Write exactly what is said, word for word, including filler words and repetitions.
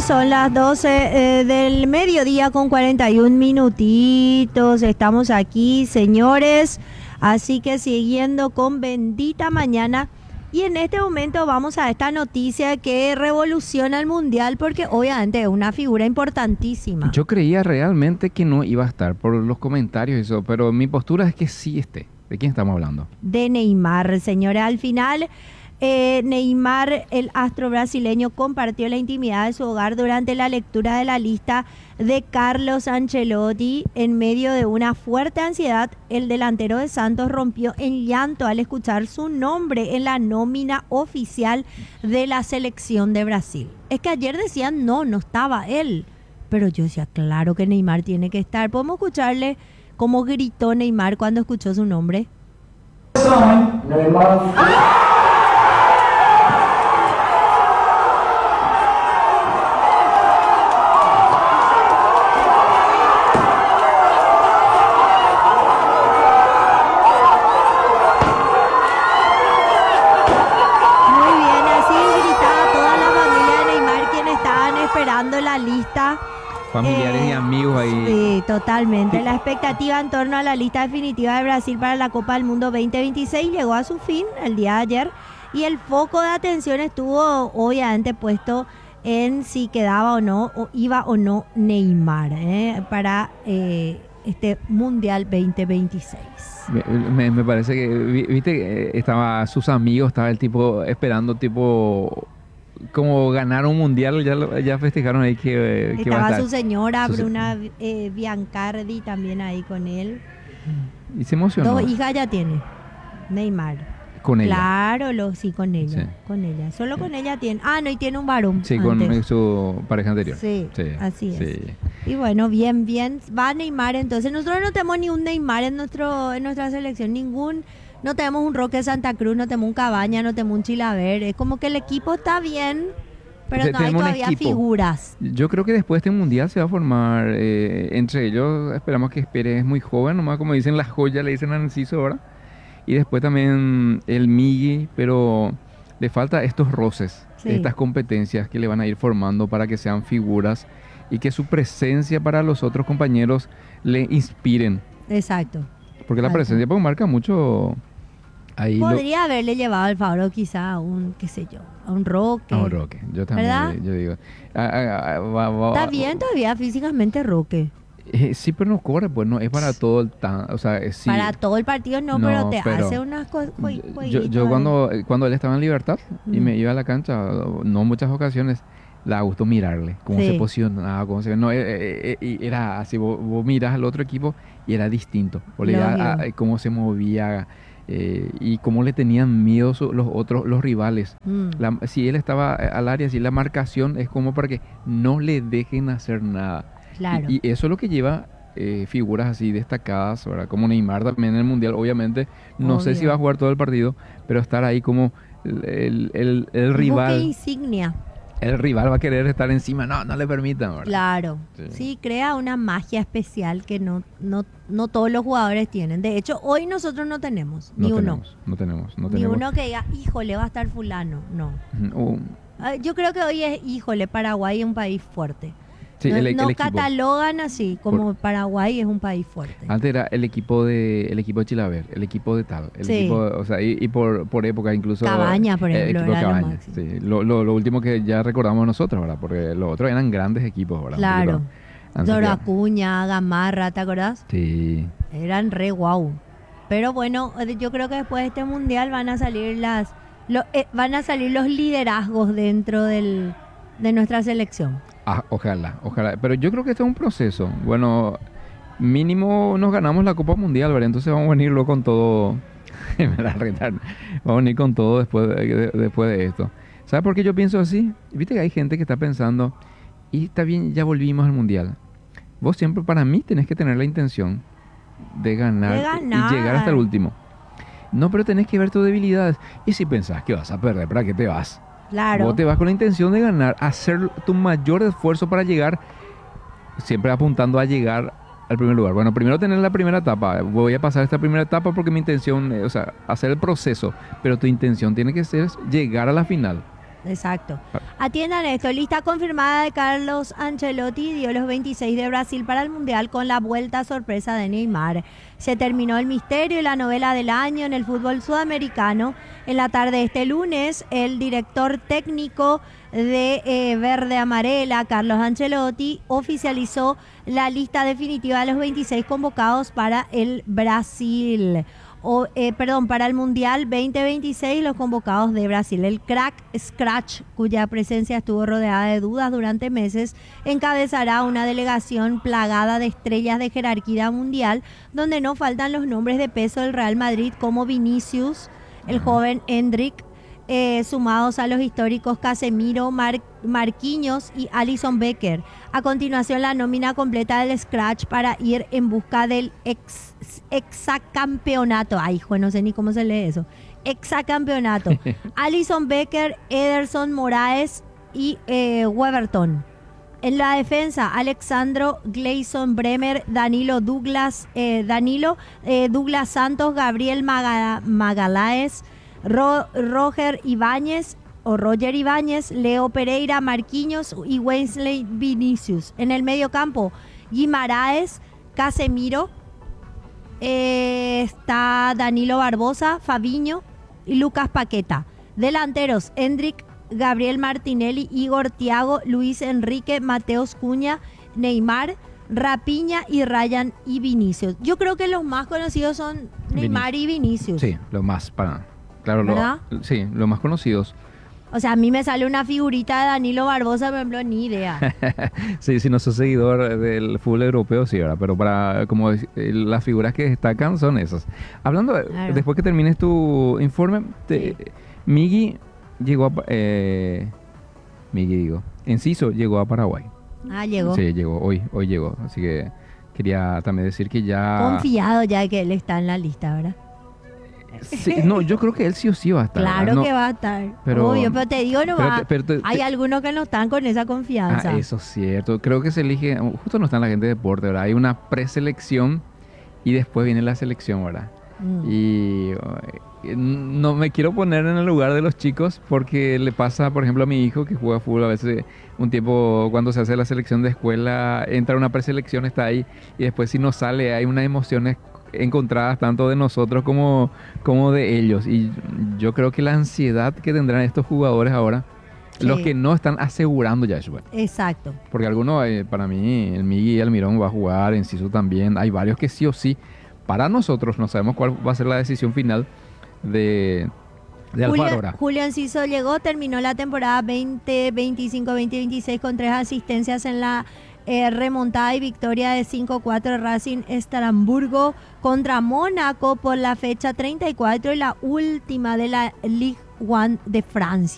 son las doce eh, del mediodía con cuarenta y un minutitos. Estamos aquí, señores. Así que siguiendo con Bendita Mañana. Y en este momento vamos a esta noticia que revoluciona el mundial porque obviamente es una figura importantísima. Yo creía realmente que no iba a estar por los comentarios y eso, pero mi postura es que sí esté. ¿De quién estamos hablando? De Neymar, señora. Al final, eh, Neymar, el astro brasileño, compartió la intimidad de su hogar durante la lectura de la lista de Carlos Ancelotti. En medio de una fuerte ansiedad, el delantero de Santos rompió en llanto al escuchar su nombre en la nómina oficial de la selección de Brasil. Es que ayer decían no, no estaba él. Pero yo decía, claro que Neymar tiene que estar. ¿Podemos escucharle cómo gritó Neymar cuando escuchó su nombre? Neymar. Esperando la lista. Familiares eh, y amigos ahí. Sí, totalmente. La expectativa en torno a la lista definitiva de Brasil para la Copa del Mundo veinte veintiséis llegó a su fin el día de ayer y el foco de atención estuvo obviamente puesto en si quedaba o no, o iba o no Neymar eh, para eh, este Mundial veinte veintiséis. Me, me parece que, viste, estaba sus amigos, estaba el tipo esperando tipo... como ganar un mundial, ya, ya festejaron ahí que, que estaba va a estar. Su señora su Bruna eh, Biancardi también ahí con él. Y se emocionó. Dos hijas ya tiene Neymar. Con ella. Claro, lo, sí, con ella. Sí. Con ella. Solo sí. Con ella tiene. Ah, no, y tiene un varón. Sí, antes. Con su pareja anterior. Sí, sí. Así es. Sí. Y bueno, bien, bien. Va Neymar entonces. Nosotros no tenemos ni un Neymar en, nuestro, en nuestra selección. Ningún... No tenemos un Roque Santa Cruz, no tenemos un Cabaña, no tenemos un Chilaver. Es como que el equipo está bien, pero Te, no hay todavía figuras. Yo creo que después de este mundial se va a formar, eh, entre ellos esperamos que Pérez es muy joven, nomás como dicen la joya, le dicen a Narciso ahora. Y después también el Migui, pero le falta estos roces, sí. Estas competencias que le van a ir formando para que sean figuras y que su presencia para los otros compañeros le inspiren. Exacto. Porque la presencia pues, marca mucho... Ahí podría lo... haberle llevado al Fabro quizá a un, qué sé yo, a un Roque. A un Roque, yo también, ¿verdad? yo digo. A, a, a, va, va, Está bien todavía físicamente Roque. Eh, sí, pero no corre, pues no es para todo el tan, o sea, eh, sí. Para todo el partido no, no pero te pero hace unas cosas. Yo, yo cuando, cuando él estaba en Libertad mm. y me iba a la cancha, no muchas ocasiones, le da gusto mirarle, cómo sí. se posicionaba, cómo se... No, eh, eh, era así, vos, vos miras al otro equipo y era distinto, porque ya, a, cómo se movía... Eh, y cómo le tenían miedo los otros, los rivales. Mm. La, si él estaba al área, si la marcación es como para que no le dejen hacer nada. Claro. Y, y eso es lo que lleva eh, figuras así destacadas, ¿verdad? Como Neymar también en el Mundial, obviamente. No Obvio. sé si va a jugar todo el partido, pero estar ahí como el, el, el, el rival. Buque insignia. El rival va a querer estar encima, no, no le permitan, ¿verdad? Claro, sí. sí, crea una magia especial que no, no, no todos los jugadores tienen. De hecho, hoy nosotros no tenemos, no ni tenemos, uno. No tenemos, no ni tenemos. uno que diga, híjole, va a estar fulano, no. Uh. Yo creo que hoy es, híjole, Paraguay es un país fuerte. Sí, no el, el no equipo. catalogan así, como Por, Paraguay es un país fuerte. Antes era el equipo de el equipo de Chilaver, el equipo de tal, el sí. equipo, o sea, y, y por, por época incluso... Cabaña, por ejemplo, el equipo era Cabaña, lo máximo. Sí, lo, lo, lo último que ya recordamos nosotros, ¿verdad? Porque los otros eran grandes equipos, ¿verdad? Claro. Doro Acuña, Gamarra, ¿te acordás? Sí. Eran re guau. Pero bueno, yo creo que después de este mundial van a salir las... Lo, eh, van a salir los liderazgos dentro del, de nuestra selección. Ah, ojalá, ojalá. Pero yo creo que este es un proceso. Bueno, mínimo nos ganamos la Copa Mundial, ¿verdad? Entonces vamos a venirlo con todo. Me la retar. Vamos a venir con todo después de, de, después de esto. ¿Sabes por qué yo pienso así? Viste que hay gente que está pensando, y está bien, ya volvimos al Mundial. Vos siempre, para mí, tenés que tener la intención de ganar, de ganar. y llegar hasta el último. No, pero tenés que ver tus debilidades. Y si pensás que vas a perder, ¿para qué te vas? Claro. Vos te vas con la intención de ganar, hacer tu mayor esfuerzo para llegar, siempre apuntando a llegar al primer lugar. Bueno, primero tener la primera etapa. Voy a pasar esta primera etapa porque mi intención, o sea, hacer el proceso, pero tu intención tiene que ser llegar a la final. Exacto. Atiendan esto, lista confirmada de Carlos Ancelotti dio los veintiséis de Brasil para el Mundial con la vuelta sorpresa de Neymar. Se terminó el misterio y la novela del año en el fútbol sudamericano. En la tarde de este lunes, el director técnico de eh, Verde Amarela, Carlos Ancelotti, oficializó la lista definitiva de los veintiséis convocados para el Brasil. O, eh, perdón, para el Mundial veinte veintiséis, los convocados de Brasil. El crack Scratch, cuya presencia estuvo rodeada de dudas durante meses, encabezará una delegación plagada de estrellas de jerarquía mundial, donde no faltan los nombres de peso del Real Madrid como Vinicius, el joven Endrick, eh, sumados a los históricos Casemiro, Mar Marquinhos y Alisson Becker. A continuación, la nómina completa del Scratch para ir en busca del ex, exacampeonato. Ay, hijo, no sé ni cómo se lee eso. Exacampeonato. Alisson Becker, Ederson Moraes y eh, Weberton. En la defensa, Alexandro Gleison Bremer, Danilo Douglas, eh, Danilo eh, Douglas Santos, Gabriel Maga Magaláes, Ro Roger Ibáñez o Roger Ibáñez, Leo Pereira, Marquinhos y Wesley Vinicius. En el medio campo, Guimaraes, Casemiro, eh, está Danilo Barbosa, Fabiño y Lucas Paqueta. Delanteros, Endrick, Gabriel Martinelli, Igor Thiago, Luis Enrique, Mateus Cunha, Neymar, Rapiña y Ryan y Vinicius. Yo creo que los más conocidos son Neymar Vinic- y Vinicius. Sí, los más para... Claro, lo, sí, los más conocidos. O sea, a mí me sale una figurita de Danilo Barbosa, por ejemplo, ni idea. Sí, si no sos seguidor del fútbol europeo, sí, ¿verdad? Pero para como las figuras que destacan son esas. Hablando, claro. Después que termines tu informe, te, sí. Migui llegó a... Eh, Migui, digo. Enciso llegó a Paraguay. Ah, llegó. Sí, llegó, hoy, hoy llegó. Así que quería también decir que ya... Confiado ya que él está en la lista, ¿verdad? Sí, no, yo creo que él sí o sí va a estar. Claro no, que va a estar. Pero, obvio, pero te digo, no pero va. Te, pero te, hay te, algunos que no están con esa confianza. Ah, eso es cierto. Creo que se elige, justo no está en la gente de deporte, ¿verdad? Hay una preselección y después viene la selección, ¿verdad? Mm. Y no me quiero poner en el lugar de los chicos porque le pasa, por ejemplo, a mi hijo que juega fútbol a veces un tiempo cuando se hace la selección de escuela, entra una preselección, está ahí y después si no sale hay unas emociones encontradas tanto de nosotros como, como de ellos. Y yo creo que la ansiedad que tendrán estos jugadores ahora, sí. Los que no están asegurando ya eso. Exacto. Porque algunos, eh, para mí, el Migui y Almirón va a jugar, Enciso también. Hay varios que sí o sí. Para nosotros no sabemos cuál va a ser la decisión final de, de Alfaro. Julio Enciso llegó, terminó la temporada veinte veinticinco veinte veintiséis con tres asistencias en la Eh, remontada y victoria de cinco cuatro Racing Estrasburgo contra Mónaco por la fecha treinta y cuatro y la última de la Ligue uno de Francia.